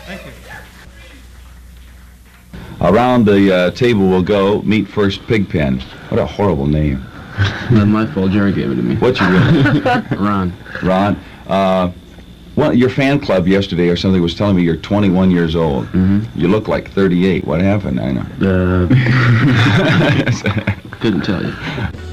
Thank you. Around the table we'll go. Meet first Pigpen. What a horrible name. Not my fault. Jerry gave it to me. What's your real name? Ron. Ron. Well, your fan club yesterday or something was telling me you're 21 years old. Mm-hmm. You look like 38. What happened? I know. Couldn't tell you.